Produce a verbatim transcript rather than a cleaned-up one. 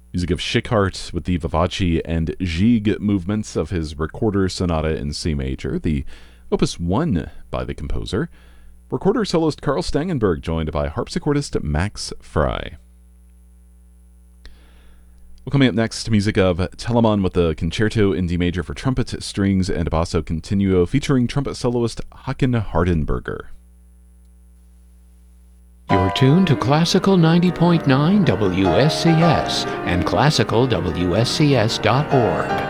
Music of Schickhardt with the Vivace and Gigue movements of his Recorder Sonata in C major, the Opus one by the composer. Recorder soloist Carl Stangenberg joined by harpsichordist Max Frei. Well, coming up next, music of Telemann with the Concerto in D major for trumpet, strings, and basso continuo featuring trumpet soloist Håkan Hardenberger. You're tuned to Classical ninety point nine W S C S and classical W S C S dot org.